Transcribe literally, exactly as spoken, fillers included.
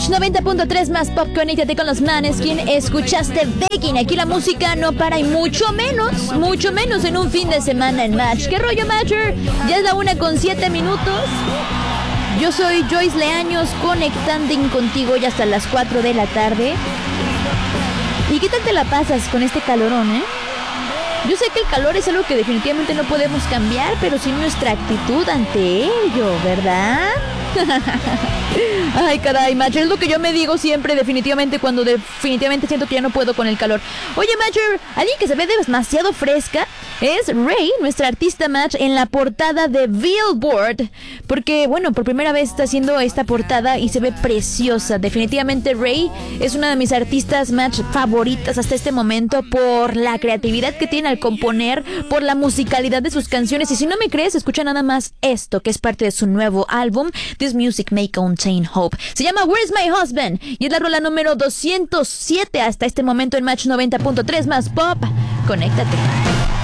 Match noventa punto tres más pop, conéctate con los Maneskin. Escuchaste Begging. Aquí la música no para y mucho menos, mucho menos en un fin de semana en Match. ¿Qué rollo, Matcher? Ya es la una con siete minutos. Yo soy Joyce Leaños, conectando contigo ya hasta las cuatro de la tarde. ¿Y qué tal te la pasas con este calorón, eh? Yo sé que el calor es algo que definitivamente no podemos cambiar, pero sí nuestra actitud ante ello, ¿verdad? Ay, caray, Matcher, es lo que yo me digo siempre, definitivamente, cuando definitivamente siento que ya no puedo con el calor. Oye, Matcher, alguien que se ve demasiado fresca es Ray, nuestra artista Match, en la portada de Billboard. Porque, bueno, por primera vez está haciendo esta portada y se ve preciosa. Definitivamente Ray es una de mis artistas Match favoritas hasta este momento por la creatividad que tiene al componer, por la musicalidad de sus canciones. Y si no me crees, escucha nada más esto, que es parte de su nuevo álbum, This Music May Contain Hope. Se llama Where's My Husband y es la rola número doscientos siete hasta este momento en Match noventa punto tres más pop. Conéctate.